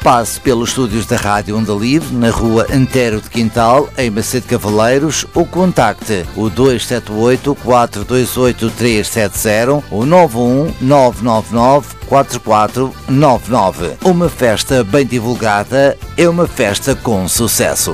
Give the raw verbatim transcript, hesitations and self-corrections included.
Passe pelos estúdios da Rádio Onda Livre, na rua Antero de Quintal, em Macedo Cavaleiros, ou contacte o dois sete oito, quatro dois oito, três sete zero ou nove um nove nove nove, quatro quatro nove nove. Uma festa bem divulgada é uma festa com sucesso.